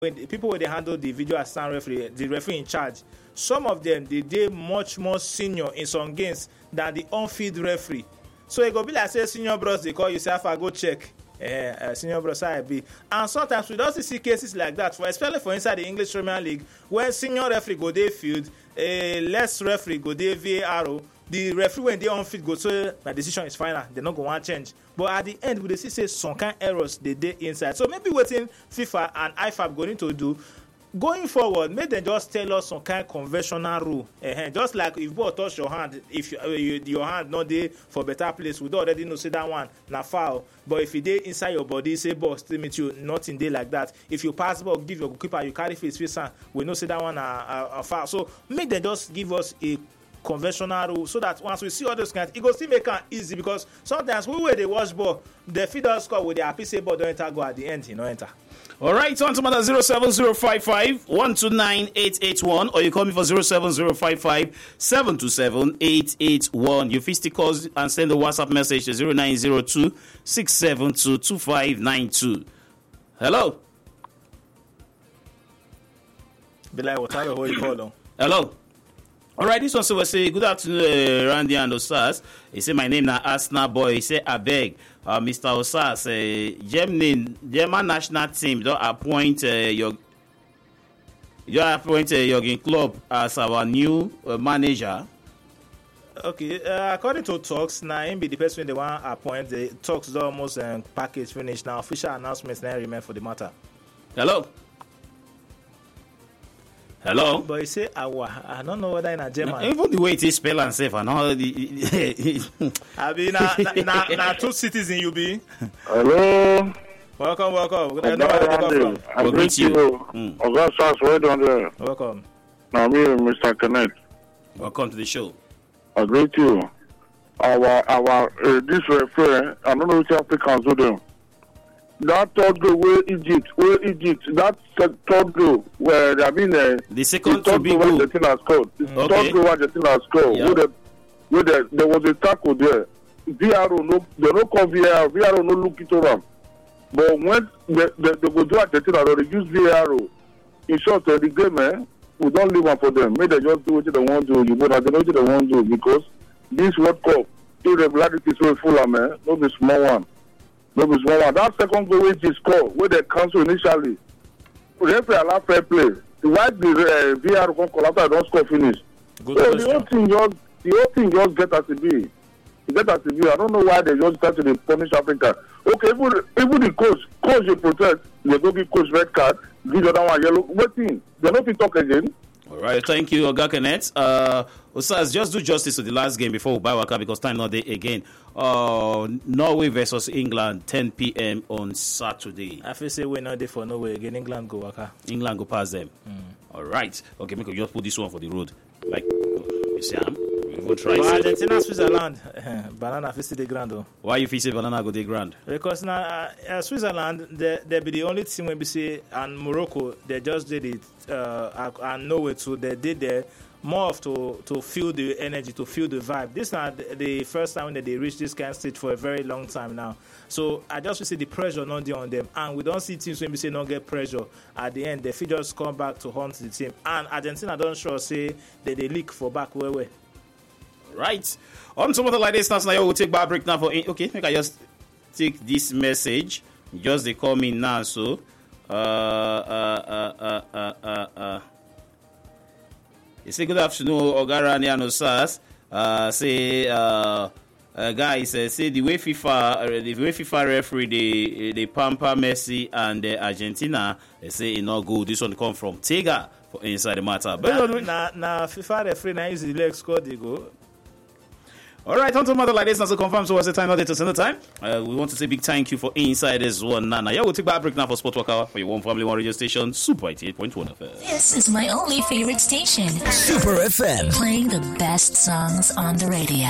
when the people when they handle the video assistant referee, the referee in charge, some of them they much more senior in some games than the on-field referee. So it go be like say senior bros they call you say I go check. Senior bros I be, and sometimes we don't see cases like that, especially for inside the English Premier League, when senior referee go dey field, less referee go dey VAR. The referee when they on field go say my decision is final, they not go want change. But at the end, we dey see say some kind errors they dey inside. So maybe wetin FIFA and IFAB going to do going forward, make them just tell us some kind of conventional rule. Just like if ball touch your hand, if your hand not there for better place, we don't already know say that one na foul. But if it dey inside your body, say ball still meet you, nothing dey like that. If you pass ball, give your goalkeeper, you carry face hand, we know say that one a foul. So make them just give us a conventional rule so that once we see all those kinds, it go still make it easy, because sometimes we wey dey watch ball, the feed us score with the happy say ball don't enter go at the end, no enter. All right, on to matter 07055 129 881, or you call me for 07055 727 881. You fit still call and send a WhatsApp message to 0902 672 2592. Hello. Be like what time you call on? Hello. All right, this one so we say good afternoon, Randy and Osas. He say my name na Arsenal boy. He say abeg, Mr. Osas, German national team don't appoint Jurgen Klopp as our new manager. Okay, according to talks, now him be the person they want to appoint. The talks is almost package finished now. Official announcements now remain for the matter. Hello. Hello. But you say I don't know whether in a German. Even the way it is spelled and safe, I know. I mean, na two cities in UB. Hello. Welcome. I greet you. Augustus, well done there. Welcome. Now me, Mr. Kenneth. Welcome to the show. I greet you. Our this referee, I don't know which Africans do them. That third goal where Egypt, that third goal where I mean the second to be goal. Argentina scored. The third goal Argentina scored. Yeah. Where there was a tackle there. VRO no, they don't call VRO no look it over. But when they go do Argentina, they use VRO. In short, the game, we don't leave one for them. Maybe they just do what they want to do. You know what they want to do, because this World Cup irregularities will full, man. Not the small one. That second goal which is scored, where they cancel initially, the referee allow fair play. Why the VR come call after don't score finish? Good So question. the whole thing just get as it be. I don't know why they just start to punish Africa. Okay, even the coach you protect, they go give coach red card, give the other one yellow. Waiting, they don't fit talk again. All right, thank you, Oga Kenneth. Osas, just do justice to the last game before we buy Waka, because time not there again. Norway versus England, 10 p.m. on Saturday. I feel say we're not there for Norway again. England go Waka. England go pass them. All right. Okay, make just put this one for the road. Like, you see, we will try. But Argentina, Switzerland, banana feel the ground though. Why you feel say banana go the ground? Because now Switzerland, they be the only team when we say, and Morocco, they just did it, and Norway too. They did there more of to feel the energy, to feel the vibe. This is not the first time that they reach this kind of stage for a very long time now. So I just see the pressure not there on them, and we don't see teams when we say not get pressure at the end. They feel just come back to hunt the team, and Argentina don't sure say that they leak for back where. Right. On some other like this, now we'll take back break now for. Okay, make I just take this message. Just they call me now, so. You say good afternoon, Ogarani and Osas. Guys, say the way FIFA referee they pamper Messi and Argentina, they say it not good. This one come from Tega for inside the matter. But na FIFA referee now use the leg score the goal. All right, on to matter like this, now so confirm. So what's the time? Not to send the time. We want to say big thank you for inside this one. Now, yeah, we'll take back a break now for Sport Worker for your one family, one radio station, Super 88.1 FM. This is my only favorite station, Super FM, playing the best songs on the radio.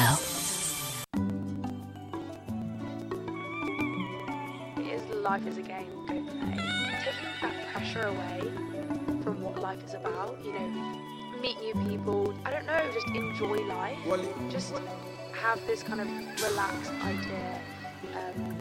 Life is a game, don't play. Taking that pressure away from what life is about, meet new people, I don't know, just enjoy life. Just have this kind of relaxed idea